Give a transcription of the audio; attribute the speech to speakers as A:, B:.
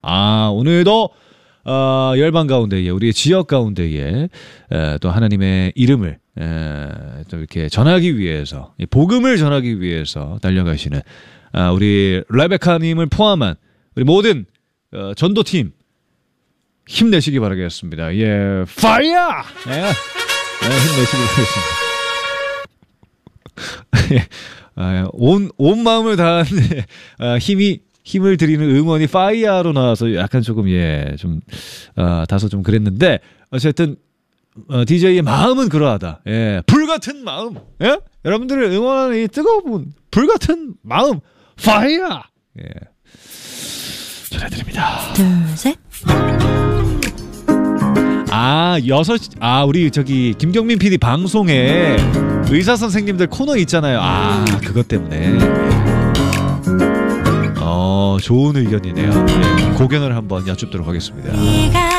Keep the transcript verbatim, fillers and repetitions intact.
A: 아, 오늘도 어, 열방 가운데에 우리의 지역 가운데에 에, 또 하나님의 이름을 에, 또 이렇게 전하기 위해서 복음을 전하기 위해서 달려가시는 아, 우리 레베카님을 포함한 우리 모든 어, 전도팀 힘내시기 바라겠습니다. 예, 파이어! 예, 네, 힘내시기 바라겠습니다. 아, 온, 온 마음을 다하는 아, 힘이 힘을 드리는 응원이 파이어로 나와서 약간 조금 예, 좀 어, 다소 좀 그랬는데 어쨌든 어, 디제이의 마음은 그러하다. 예, 불같은 마음. 예? 여러분들을 응원하는 이 뜨거운 불같은 마음. 파이어. 예. 전해드립니다.
B: 둘, 셋.
A: 아, 여섯, 아, 우리 저기, 김경민 피디 방송에 의사 선생님들 코너 있잖아요. 아, 그것 때문에. 어, 좋은 의견이네요. 예, 고견을 한번 여쭙도록 하겠습니다.